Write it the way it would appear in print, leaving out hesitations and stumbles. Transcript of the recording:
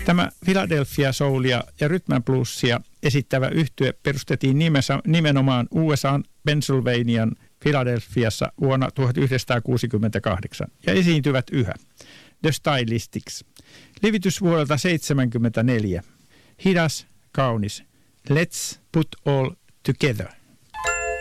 Tämä Philadelphia soulia ja rhythm and bluesia esittävä yhtye perustettiin nimenomaan USA:n Pennsylvanian Philadelphiassa vuonna 1968 ja esiintyvät yhä. The Stylistics. Livitys vuodelta 1974. Hidas, kaunis. Let's put all together.